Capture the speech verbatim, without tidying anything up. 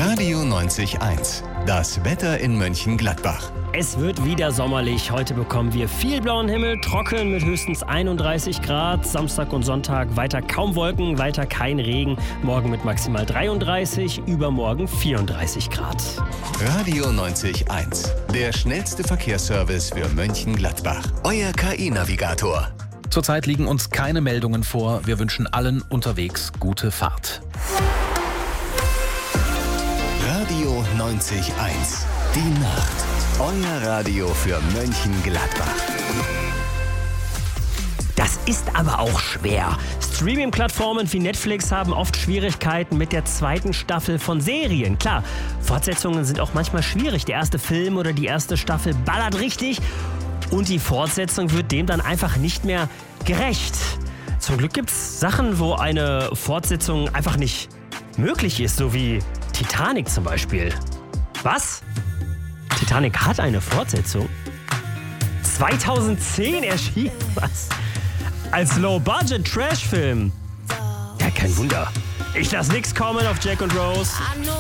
Radio neunzig Komma eins. Das Wetter in Mönchengladbach. Es wird wieder sommerlich. Heute bekommen wir viel blauen Himmel, trocken mit höchstens einunddreißig Grad. Samstag und Sonntag weiter kaum Wolken, weiter kein Regen. Morgen mit maximal dreiunddreißig, übermorgen vierunddreißig Grad. Radio neunzig Komma eins. Der schnellste Verkehrsservice für Mönchengladbach. Euer K I-Navigator. Zurzeit liegen uns keine Meldungen vor. Wir wünschen allen unterwegs gute Fahrt. Radio neunzig Komma eins. Die Nacht. Euer Radio für Mönchengladbach. Das ist aber auch schwer. Streaming-Plattformen wie Netflix haben oft Schwierigkeiten mit der zweiten Staffel von Serien. Klar, Fortsetzungen sind auch manchmal schwierig. Der erste Film oder die erste Staffel ballert richtig und die Fortsetzung wird dem dann einfach nicht mehr gerecht. Zum Glück gibt's Sachen, wo eine Fortsetzung einfach nicht möglich ist, so wie Titanic zum Beispiel. Was? Titanic hat eine Fortsetzung? zweitausendzehn erschien was? Als Low-Budget-Trash-Film. Ja, kein Wunder. Ich lass nix kommen auf Jack und Rose.